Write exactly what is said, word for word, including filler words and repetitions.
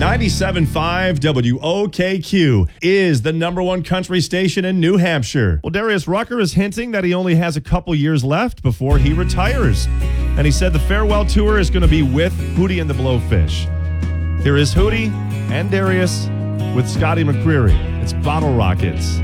ninety-seven point five W O K Q is the number one country station in New Hampshire. Well, Darius Rucker is hinting that he only has a couple years left before he retires. And he said the farewell tour is going to be with Hootie and the Blowfish. Here is Hootie and Darius with Scotty McCreery. It's Bottle Rockets.